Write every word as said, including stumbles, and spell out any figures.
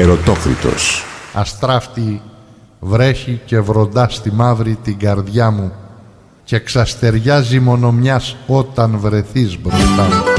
Γεροτόκριτος. Αστράφτη βρέχει και βροντά στη μαύρη την καρδιά μου και ξαστεριάζει μόνο μιας όταν βρεθείς μπροστά μου.